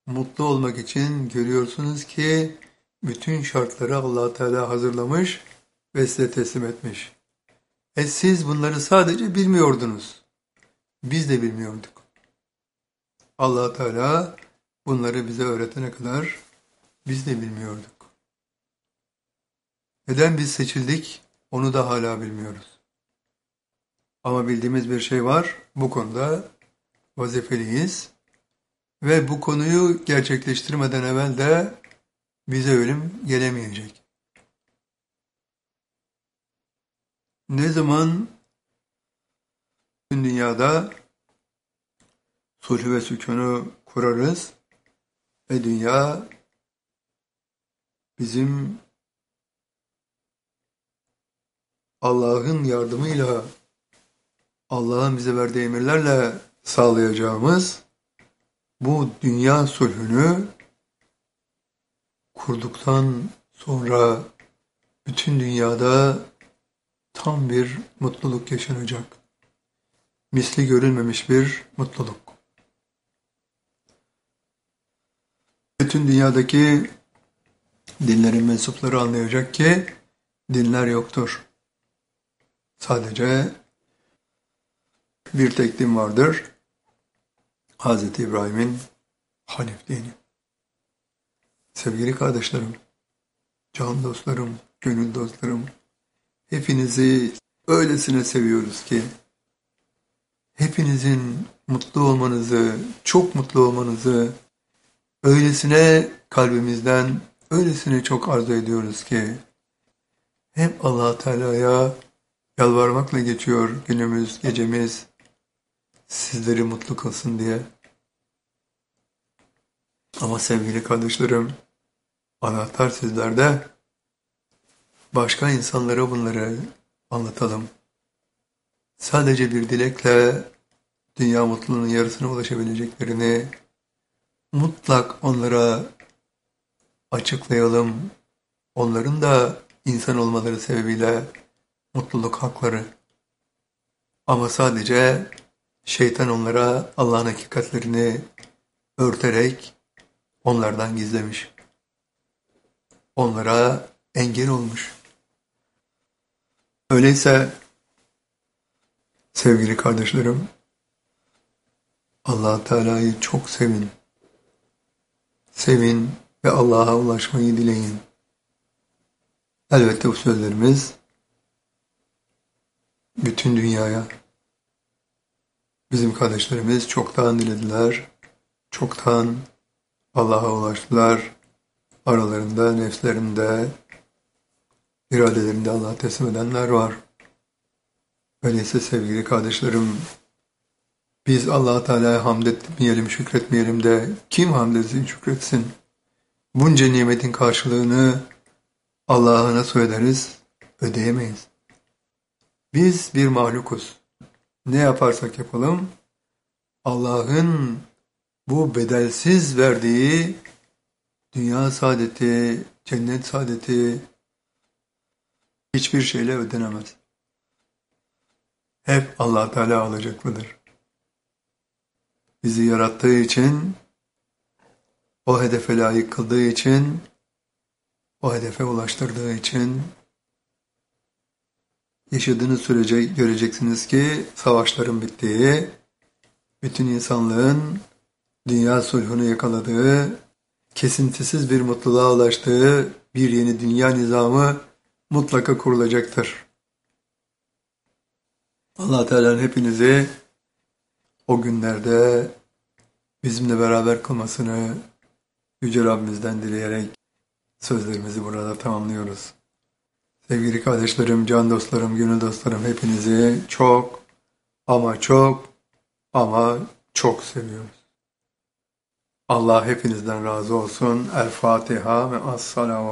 mutlu olmak için görüyorsunuz ki bütün şartları Allah Teala hazırlamış ve size teslim etmiş. Siz bunları sadece bilmiyordunuz. Biz de bilmiyorduk. Allah Teala bunları bize öğretene kadar biz de bilmiyorduk. Neden biz seçildik? Onu da hala bilmiyoruz. Ama bildiğimiz bir şey var. Bu konuda vazifeliyiz. Ve bu konuyu gerçekleştirmeden evvel de bize ölüm gelemeyecek. Ne zaman bütün dünyada sulh ve sükûnu kurarız ve dünya bizim Allah'ın yardımıyla, Allah'ın bize verdiği emirlerle sağlayacağımız bu dünya sulhünü kurduktan sonra bütün dünyada tam bir mutluluk yaşanacak. Misli görülmemiş bir mutluluk. Bütün dünyadaki dinlerin mensupları anlayacak ki dinler yoktur. Sadece bir tek din vardır. Hazreti İbrahim'in Hanif dini. Sevgili kardeşlerim, can dostlarım, gönül dostlarım, hepinizi öylesine seviyoruz ki, hepinizin mutlu olmanızı, çok mutlu olmanızı, öylesine kalbimizden, öylesine çok arzu ediyoruz ki, hep Allah Teala'ya yalvarmakla geçiyor günümüz, gecemiz, sizleri mutlu kılsın diye. Ama sevgili kardeşlerim, anahtar sizlerde. Başka insanlara bunları anlatalım. Sadece bir dilekle dünya mutluluğunun yarısına ulaşabileceklerini mutlak onlara açıklayalım. Onların da insan olmaları sebebiyle mutluluk hakları. Ama sadece şeytan onlara Allah'ın hakikatlerini örterek onlardan gizlemiş. Onlara engel olmuş. Öyleyse sevgili kardeşlerim, Allah Teala'yı çok sevin. Sevin ve Allah'a ulaşmayı dileyin. Elbette bu sözlerimiz bütün dünyaya. Bizim kardeşlerimiz çoktan dilediler, çoktan Allah'a ulaştılar. Aralarında, nefslerinde, iradelerinde Allah'a teslim edenler var. Öyleyse sevgili kardeşlerim, biz Allah Teala'ya hamd etmeyelim, şükretmeyelim de kim hamd etsin, şükretsin? Bunca nimetin karşılığını Allah'a nasıl öderiz? Ödeyemeyiz. Biz bir mahlukuz. Ne yaparsak yapalım, Allah'ın bu bedelsiz verdiği dünya saadeti, cennet saadeti hiçbir şeyle ödenemez. Hep Allah Teala alacaklıdır. Bizi yarattığı için, o hedefe layık kıldığı için, o hedefe ulaştırdığı için yaşadığınız sürece göreceksiniz ki savaşların bittiği, bütün insanlığın dünya sulhunu yakaladığı, kesintisiz bir mutluluğa ulaştığı bir yeni dünya nizamı mutlaka kurulacaktır. Allah Teala'nın hepinizi o günlerde bizimle beraber kılmasını Yüce Rabbimizden dileyerek sözlerimizi burada tamamlıyoruz. Sevgili kardeşlerim, can dostlarım, gönül dostlarım, hepinizi çok ama çok ama çok seviyoruz. Allah hepinizden razı olsun. El Fatiha ve Es-Salavat.